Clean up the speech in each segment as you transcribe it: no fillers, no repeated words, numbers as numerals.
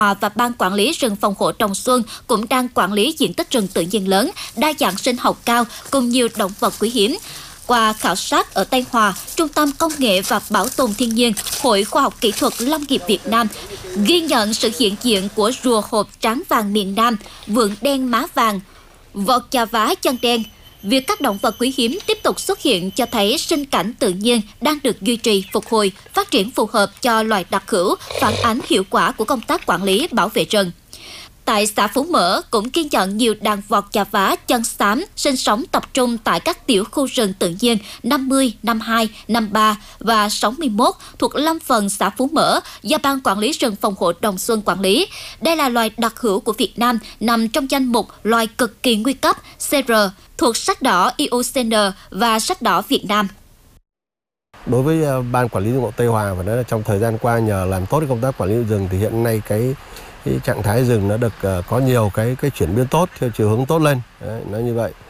và Ban Quản lý rừng phòng hộ Đồng Xuân cũng đang quản lý diện tích rừng tự nhiên lớn, đa dạng sinh học cao cùng nhiều động vật quý hiếm. Qua khảo sát ở Tây Hòa, Trung tâm Công nghệ và Bảo tồn Thiên nhiên, Hội Khoa học Kỹ thuật Lâm nghiệp Việt Nam ghi nhận sự hiện diện của rùa hộp trán vàng miền Nam, vượn đen má vàng, vọt chà vá chân đen. Việc các động vật quý hiếm tiếp tục xuất hiện cho thấy sinh cảnh tự nhiên đang được duy trì, phục hồi, phát triển phù hợp cho loài đặc hữu, phản ánh hiệu quả của công tác quản lý bảo vệ rừng. Tại xã Phú Mỡ cũng ghi nhận nhiều đàn vọt chà vá chân xám sinh sống tập trung tại các tiểu khu rừng tự nhiên 50, 52, 53 và 61 thuộc lâm phần xã Phú Mỡ do Ban Quản lý rừng phòng hộ Đồng Xuân quản lý. Đây là loài đặc hữu của Việt Nam nằm trong danh mục loài cực kỳ nguy cấp CR thuộc sách đỏ IUCN và sách đỏ Việt Nam. Đối với Ban Quản lý rừng Tây Hòa và nói trong thời gian qua nhờ làm tốt công tác quản lý rừng thì hiện nay cái trạng thái rừng nó được có nhiều cái chuyển biến tốt theo chiều hướng tốt lên. Đấy, nói như vậy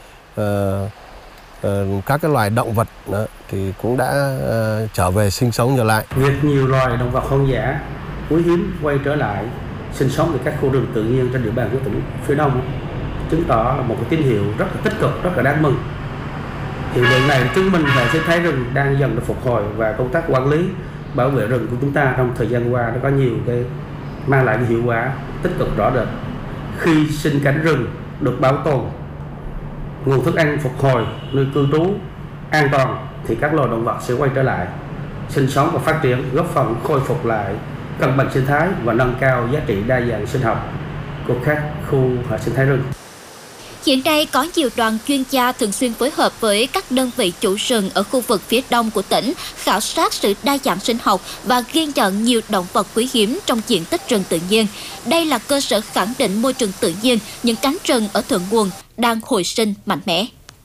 các cái loài động vật đó, thì cũng đã trở về sinh sống trở lại. Việc nhiều loài động vật hoang dã quý hiếm quay trở lại sinh sống tại các khu rừng tự nhiên trên địa bàn của tỉnh phía Đông chứng tỏ là một cái tín hiệu rất là tích cực, rất là đáng mừng. Hiện tượng này chứng minh là sinh thái rừng đang dần được phục hồi và công tác quản lý bảo vệ rừng của chúng ta trong thời gian qua đã có nhiều cái mang lại cái hiệu quả tích cực rõ rệt. Khi sinh cảnh rừng được bảo tồn, nguồn thức ăn phục hồi, nơi cư trú an toàn thì các loài động vật sẽ quay trở lại sinh sống và phát triển, góp phần khôi phục lại cân bằng sinh thái và nâng cao giá trị đa dạng sinh học của các khu hệ sinh thái rừng. Hiện nay có nhiều đoàn chuyên gia thường xuyên phối hợp với các đơn vị chủ rừng ở khu vực phía đông của tỉnh khảo sát sự đa dạng sinh học và ghi nhận nhiều động vật quý hiếm trong diện tích rừng tự nhiên. Đây là cơ sở khẳng định môi trường tự nhiên, những cánh rừng ở thượng nguồn đang hồi sinh mạnh mẽ.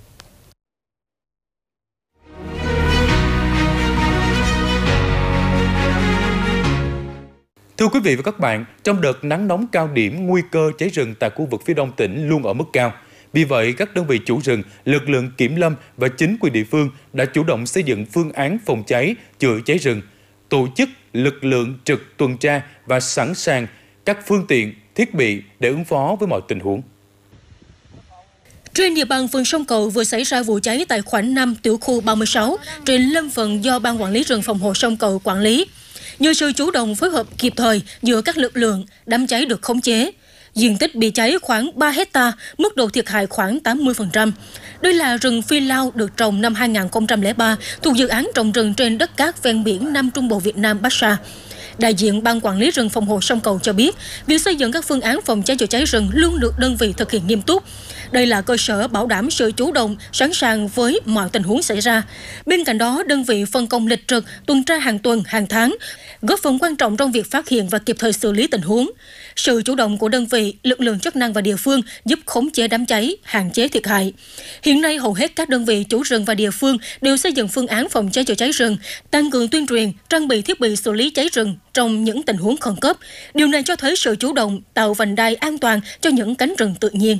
Thưa quý vị và các bạn, trong đợt nắng nóng cao điểm, nguy cơ cháy rừng tại khu vực phía đông tỉnh luôn ở mức cao. Vì vậy, các đơn vị chủ rừng, lực lượng kiểm lâm và chính quyền địa phương đã chủ động xây dựng phương án phòng cháy, chữa cháy rừng, tổ chức lực lượng trực tuần tra và sẵn sàng các phương tiện, thiết bị để ứng phó với mọi tình huống. Trên địa bàn phường Sông Cầu vừa xảy ra vụ cháy tại khoảnh 5 tiểu khu 36 trên lâm phần do Ban Quản lý rừng phòng hộ Sông Cầu quản lý. Nhờ sự chủ động phối hợp kịp thời giữa các lực lượng, đám cháy được khống chế. Diện tích bị cháy khoảng 3 hecta, mức độ thiệt hại khoảng 80%. Đây là rừng phi lao được trồng năm 2003 thuộc dự án trồng rừng trên đất cát ven biển Nam Trung Bộ Việt Nam Bắc Sa. Đại diện Ban Quản lý rừng phòng hộ Sông Cầu cho biết, việc xây dựng các phương án phòng cháy chữa cháy rừng luôn được đơn vị thực hiện nghiêm túc. Đây là cơ sở bảo đảm sự chủ động, sẵn sàng với mọi tình huống xảy ra. Bên cạnh đó, đơn vị phân công lịch trực, tuần tra hàng tuần, hàng tháng, góp phần quan trọng trong việc phát hiện và kịp thời xử lý tình huống. Sự chủ động của đơn vị, lực lượng chức năng và địa phương giúp khống chế đám cháy, hạn chế thiệt hại. Hiện nay, hầu hết các đơn vị chủ rừng và địa phương đều xây dựng phương án phòng cháy chữa cháy rừng, tăng cường tuyên truyền, trang bị thiết bị xử lý cháy rừng trong những tình huống khẩn cấp. Điều này cho thấy sự chủ động, tạo vành đai an toàn cho những cánh rừng tự nhiên.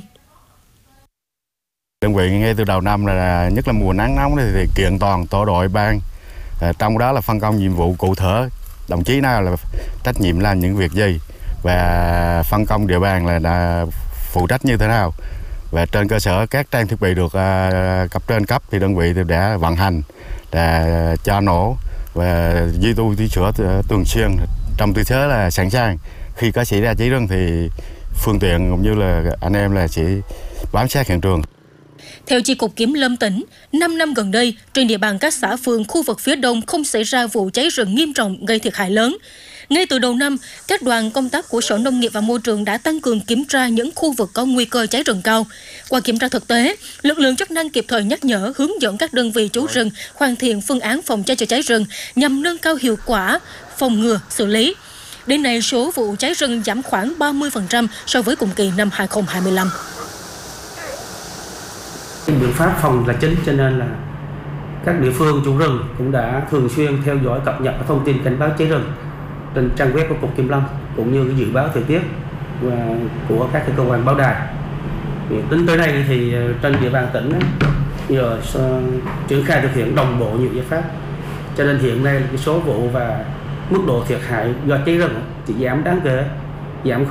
Đơn vị ngay từ đầu năm là nhất là mùa nắng nóng thì kiện toàn tổ đội ban, trong đó là phân công nhiệm vụ cụ thể, đồng chí nào là trách nhiệm làm những việc gì và phân công địa bàn là phụ trách như thế nào. Và trên cơ sở các trang thiết bị được cấp trên cấp thì đơn vị đã vận hành, đã cho nổ và duy tu sửa chữa thường xuyên trong tư thế là sẵn sàng. Khi có xảy ra cháy rừng thì phương tiện cũng như là anh em là sẽ bám sát hiện trường. Theo Chi cục Kiểm lâm tỉnh, 5 năm gần đây, trên địa bàn các xã phường khu vực phía đông không xảy ra vụ cháy rừng nghiêm trọng gây thiệt hại lớn. Ngay từ đầu năm, các đoàn công tác của Sở Nông nghiệp và Môi trường đã tăng cường kiểm tra những khu vực có nguy cơ cháy rừng cao. Qua kiểm tra thực tế, lực lượng chức năng kịp thời nhắc nhở, hướng dẫn các đơn vị chủ rừng hoàn thiện phương án phòng cháy chữa cháy rừng nhằm nâng cao hiệu quả phòng ngừa, xử lý. Đến nay, số vụ cháy rừng giảm khoảng 30% so với cùng kỳ năm 2025. Biện pháp phòng là chính, cho nên là các địa phương chủ rừng cũng đã thường xuyên theo dõi cập nhật thông tin cảnh báo cháy rừng trên trang web của Cục Kiểm lâm cũng như cái dự báo thời tiết của các cơ quan báo đài. Tính tới đây thì trên địa bàn tỉnh nhờ triển khai thực hiện đồng bộ nhiều giải pháp, cho nên hiện nay cái số vụ và mức độ thiệt hại do cháy rừng thì giảm đáng kể giảm